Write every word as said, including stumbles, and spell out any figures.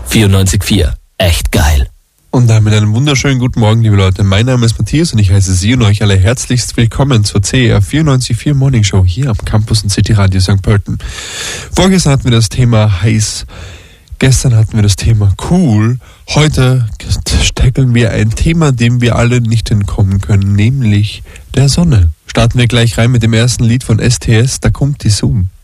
vierundneunzig Komma vier. Echt geil. Und damit einen wunderschönen guten Morgen, liebe Leute. Mein Name ist Matthias und ich heiße Sie und euch alle herzlichst willkommen zur C R vierundneunzig Komma vier Morning Show hier am Campus und City Radio Sankt Pölten. Vorgestern hatten wir das Thema heiß, gestern hatten wir das Thema cool. Heute tackeln wir ein Thema, dem wir alle nicht entkommen können, nämlich der Sonne. Starten wir gleich rein mit dem ersten Lied von S T S, da kommt die Zoom.